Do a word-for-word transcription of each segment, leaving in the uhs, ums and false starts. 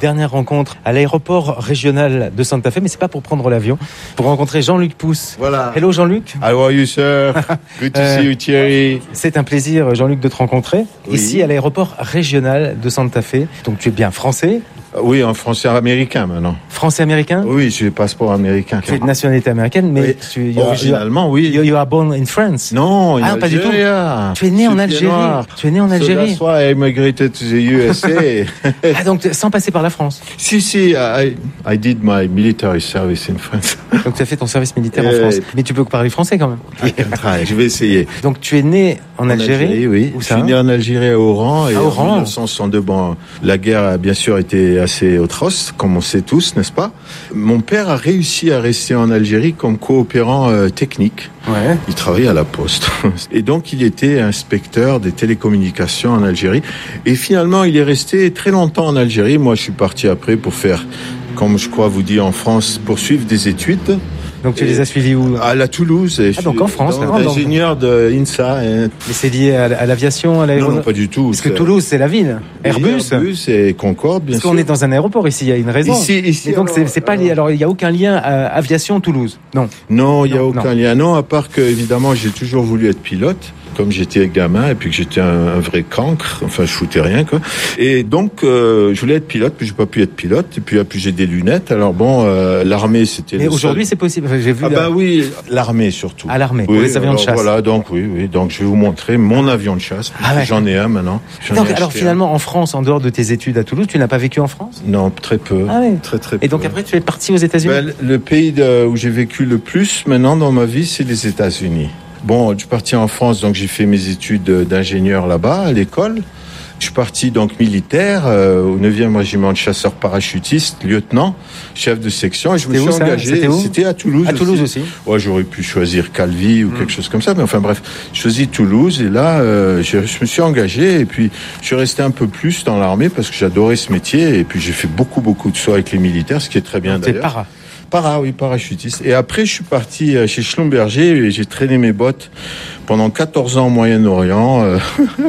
dernière rencontre à l'aéroport régional de Santa Fe, mais c'est pas pour prendre l'avion, pour rencontrer Jean-Luc Pousse. Voilà. Hello Jean-Luc. How are you, sir? Good to Euh, see you, Thierry. C'est un plaisir, Jean-Luc, de te rencontrer Oui. ici à l'aéroport régional de Santa Fe. Donc tu es bien français, Oui, en français américain maintenant. français-américain. Oui, j'ai le passeport américain. Tu es de nationalité américaine, mais Oui. tu you are- Originalement, oui. You, you are born in France. Non, in Ah, pas du tout. Algeria. Tu es né en Je suis Algérie. noir. Tu es né en So Algérie. that's why I immigrated to the U S A. Ah, donc sans passer par la France. si, si, I, I did my military service in France. Donc tu as fait ton service militaire en Euh, France. Mais tu peux parler français quand même. I can try. Je vais essayer. Donc tu es né en, En Algérie. oui. Où Je ça suis né en Algérie à Oran. Et À Oran. en dix-neuf cent soixante-deux, bon, la guerre a bien sûr été assez atroce, comme on sait tous, n'est-ce pas? Mon père a réussi à rester en Algérie comme coopérant euh, technique. Ouais. Il travaillait à la poste. Et donc, il était inspecteur des télécommunications en Algérie. Et finalement, il est resté très longtemps en Algérie. Moi, je suis parti après pour faire, comme je crois vous dire en France, poursuivre des études. Donc tu Et les as suivis où? À la Toulouse. Et Ah, donc en France, donc, d'accord, donc. ingénieur de INSA. Et... Mais c'est lié à, à l'aviation, à Non, non, l'aéronautique. pas du tout. Parce que C'est- Toulouse, c'est la ville. Airbus. Airbus et Concorde, bien Parce sûr. qu'on est dans un aéroport ici, il y a une raison. Ici, ici, Et donc alors, c'est, c'est pas lié. Alors il y a aucun lien à aviation Toulouse. Non. Non, il n'y a Non, aucun non. lien. Non, à part que, évidemment, j'ai toujours voulu être pilote, comme j'étais gamin, et puis que j'étais un, un vrai cancre. Enfin, je foutais rien, quoi. Et donc, euh, je voulais être pilote, puis j'ai pas pu être pilote. Et puis, puis j'ai des lunettes. Alors bon, euh, l'armée, c'était Mais le aujourd'hui seul- c'est possible. Enfin, j'ai vu Ah la- bah oui, l'armée surtout. à l'armée, Oui, pour les avions de alors chasse. Voilà, donc oui, oui. Donc je vais vous montrer mon avion de chasse. puisque Ah ouais. J'en ai un maintenant. J'en ai Donc, acheté alors un. finalement en France, en dehors de tes études à Toulouse, tu n'as pas vécu en France? Non, très peu. Ah ouais. Très très peu. Et donc après tu es parti aux États-Unis? Ben, le pays de- où j'ai vécu le plus maintenant dans ma vie, c'est les États-Unis. Bon, je suis parti en France, donc j'ai fait mes études d'ingénieur là-bas, à l'école. Je suis parti donc militaire euh, au neuvième régiment de chasseurs parachutistes, lieutenant, chef de section. Et je me C'était suis où, ça? engagé. C'était où? C'était à Toulouse. À Toulouse aussi. Ouais, j'aurais pu choisir Calvi ou quelque chose comme ça, mais enfin bref, je choisis Toulouse et là, euh, je, je me suis engagé et puis je suis resté un peu plus dans l'armée parce que j'adorais ce métier et puis j'ai fait beaucoup beaucoup de sauts avec les militaires, ce qui est très bien T'es d'ailleurs. para. Para, oui, parachutiste. Et après, je suis parti chez Schlumberger et j'ai traîné mes bottes pendant quatorze ans au Moyen-Orient. euh,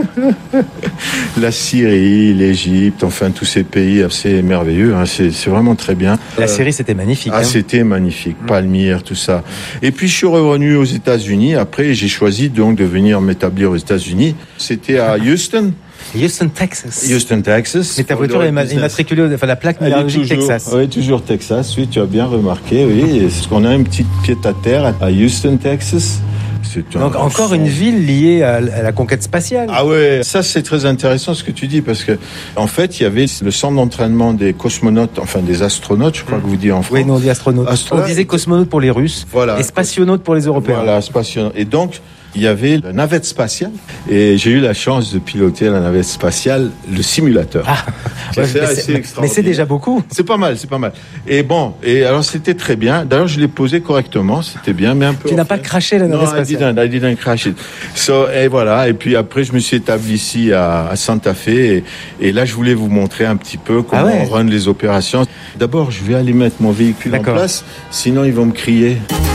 la Syrie, l'Égypte, enfin tous ces pays assez merveilleux. Hein, c'est, c'est vraiment très bien. La Euh, série c'était magnifique. Ah, hein. c'était magnifique. Palmyre, tout ça. Et puis, je suis revenu aux États-Unis. Après, j'ai choisi donc de venir m'établir aux États-Unis. C'était à Houston. Houston, Texas. Houston, Texas. Mais ta Pour voiture le est ma- business. immatriculée, au- enfin la plaque Elle est minéralogique toujours, Texas. oui, toujours Texas. Oui, tu as bien remarqué. Oui, est-ce qu'on a une petite pied à terre à Houston, Texas? C'est un- Donc encore une ville liée à, à la conquête spatiale. Ah ouais, ça c'est très intéressant ce que tu dis parce que en fait il y avait le centre d'entraînement des cosmonautes, enfin des astronautes, je crois que vous dites en France. Oui, nous on dit astronaute. Astronaute. On disait cosmonaute pour les Russes Voilà. et spationaute pour les Européens. Voilà, spatial. Et donc, il y avait la navette spatiale. Et j'ai eu la chance de piloter la navette spatiale, le simulateur. Ah, C'est ouais, assez mais, c'est, mais extraordinaire. c'est déjà beaucoup. C'est pas mal, c'est pas mal. Et bon, et alors c'était très bien. D'ailleurs, je l'ai posé correctement, c'était bien, mais un peu. Tu n'as en pas fait. craché la navette Non, I spatiale. didn't, I didn't crash it. So, et voilà. Et puis après, je me suis établi ici à, à Santa Fe. Et, et là, je voulais vous montrer un petit peu comment Ah ouais. on run les opérations. D'abord, je vais aller mettre mon véhicule en D'accord. place, sinon ils vont me crier.